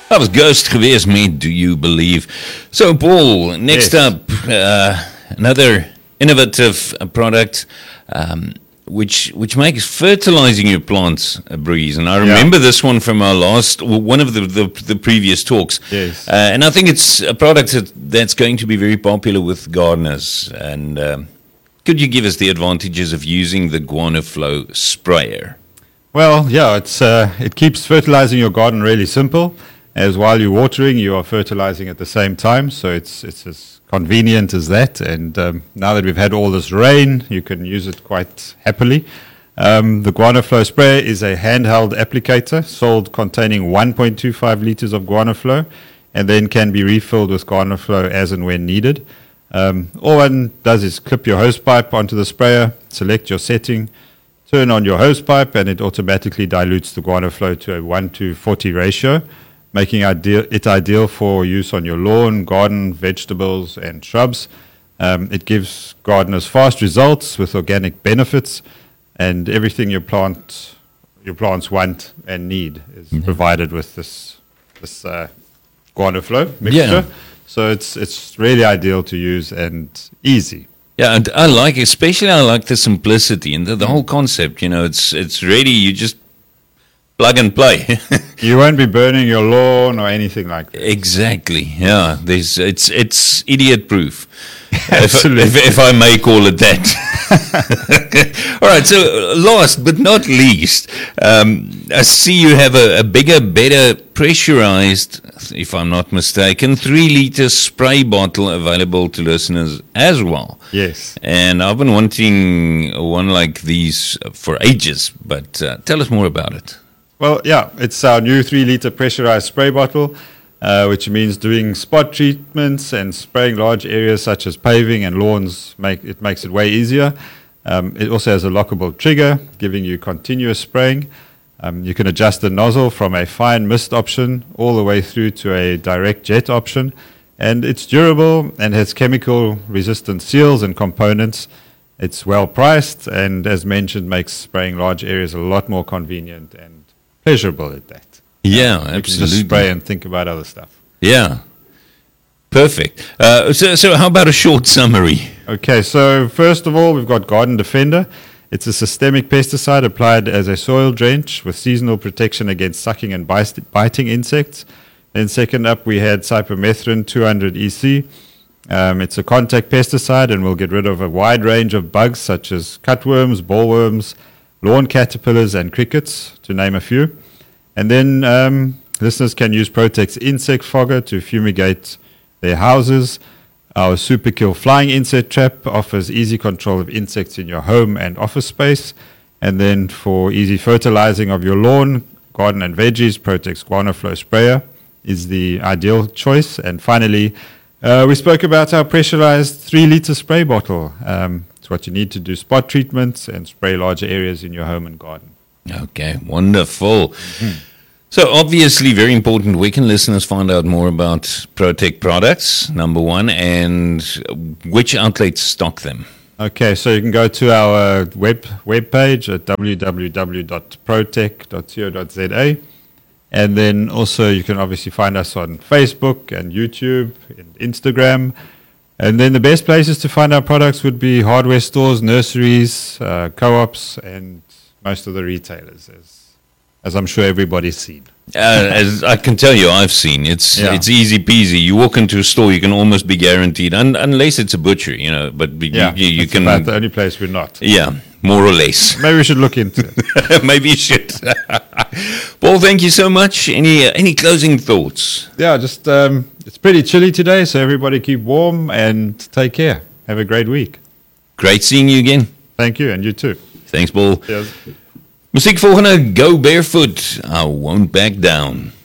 Dat was Ghost geweest met Do You Believe. So, Paul, next up, another innovative product which makes fertilizing your plants a breeze. And I remember this one from our one of the previous talks. Yes. And I think it's a product that's going to be very popular with gardeners. And could you give us the advantages of using the GuanaFlow sprayer? Well, it keeps fertilizing your garden really simple. As while you're watering, you are fertilizing at the same time. So it's as convenient as that. And now that we've had all this rain, you can use it quite happily. The GuanaFlow sprayer is a handheld applicator sold containing 1.25 liters of GuanaFlow and then can be refilled with GuanaFlow as and when needed. All one does is clip your hose pipe onto the sprayer, select your setting, turn on your hose pipe, and it automatically dilutes the GuanaFlow to a 1:40 ratio, making it ideal for use on your lawn, garden, vegetables, and shrubs. It gives gardeners fast results with organic benefits, and everything your plants want and need is provided with this GuanaFlow mixture. Yeah. So it's really ideal to use and easy. Yeah, and I like the simplicity and the whole concept. It's ready. You just plug and play. You won't be burning your lawn or anything like that. Exactly. Yeah, it's idiot proof. Absolutely. If I may call it that. All right. So last but not least, I see you have a bigger, better pressurized, if I'm not mistaken, 3-liter spray bottle available to listeners as well. Yes. And I've been wanting one like these for ages, but tell us more about it. Well, it's our new 3-liter pressurized spray bottle, which means doing spot treatments and spraying large areas such as paving and lawns. Makes it way easier. It also has a lockable trigger, giving you continuous spraying. You can adjust the nozzle from a fine mist option all the way through to a direct jet option. And it's durable and has chemical-resistant seals and components. It's well priced and, as mentioned, makes spraying large areas a lot more convenient and pleasurable at that. Yeah, You can absolutely. just spray and think about other stuff. Yeah. Perfect. So how about a short summary? Okay, so first of all, we've got Garden Defender. It's a systemic pesticide applied as a soil drench with seasonal protection against sucking and biting insects. Then second up, we had Cypermethrin 200 EC. It's a contact pesticide and will get rid of a wide range of bugs such as cutworms, bollworms, lawn caterpillars, and crickets, to name a few. And then listeners can use Protex Insect Fogger to fumigate their houses. Our Super Kill Flying Insect Trap offers easy control of insects in your home and office space. And then for easy fertilizing of your lawn, garden and veggies, Protex GuanaFlow Sprayer is the ideal choice. And finally, we spoke about our pressurized 3-liter spray bottle. It's what you need to do spot treatments and spray larger areas in your home and garden. Okay, wonderful. So obviously very important. Where can listeners find out more about Protec products, number one, and which outlets stock them? Okay, so you can go to our web page at www.protec.co.za. And then also you can obviously find us on Facebook and YouTube and Instagram. And then the best places to find our products would be hardware stores, nurseries, co-ops, and most of the retailers, as I'm sure everybody's seen. As I can tell you, I've seen. It's easy peasy. You walk into a store, you can almost be guaranteed, unless it's a butcher, But you can. That's about the only place we're not. Yeah, more or less. Maybe we should look into it. Maybe you should. Paul, thank you so much. Any closing thoughts? Yeah, just it's pretty chilly today, so everybody keep warm and take care. Have a great week. Great seeing you again. Thank you, and you too. Thanks, Paul. Cheers. Musiek volgende, Go Barefoot. I won't back down.